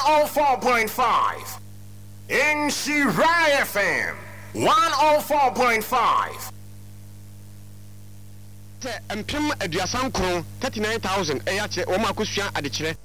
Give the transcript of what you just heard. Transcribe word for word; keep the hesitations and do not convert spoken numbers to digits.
oh four point five. In Shirai F M, one oh four point five. Mpem aduasan kron thirty-nine thousand ɛyɛ akyerɛ wɔn akosua adekyerɛ